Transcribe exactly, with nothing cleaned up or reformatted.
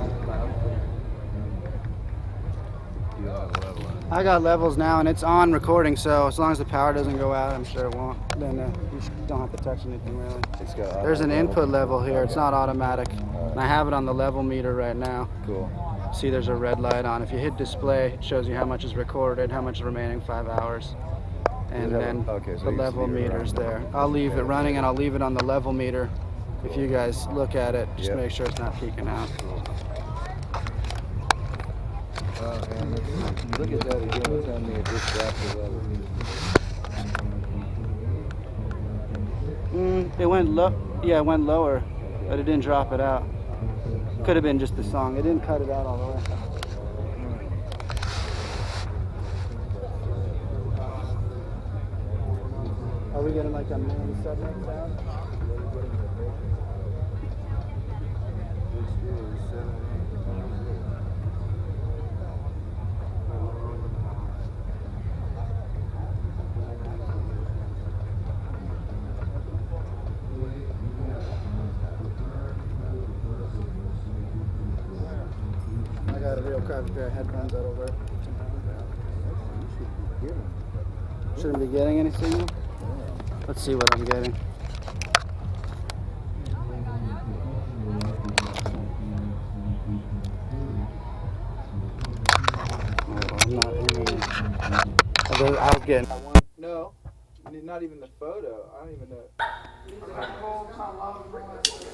I got levels now, and it's on recording, so as long as the power doesn't go out, I'm sure it won't. Then uh, you don't have to touch anything really. It's got There's an input level here. It's not automatic. And I have it on the level meter right now. Cool. See, there's a red light on. If you hit display, it shows you how much is recorded, how much is remaining, five hours. And then okay, so the level meter's there. I'll leave it running, and I'll leave it on the level meter. If you guys look at it, just yep. make sure it's not peaking out. Oh, man, look at that again. It's telling me it just dropped the level. Mm, it went low. Yeah, it went lower, but it didn't drop it out. Could have been just the song. It didn't cut it out all the way. Are we getting like a main submit sound? I got a real crappy pair of headphones that'll work. Shouldn't be getting any signal? Let's see what I'm getting. Oh, I'm not hearing it. I was getting. No, not even the photo. I don't even know.